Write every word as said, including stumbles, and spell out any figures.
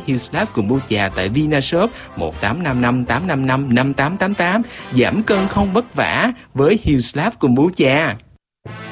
Hillslab Kombucha tại Vinashop một tám năm năm tám năm năm năm tám tám tám. Giảm cân không vất vả với Hillslab Kombucha.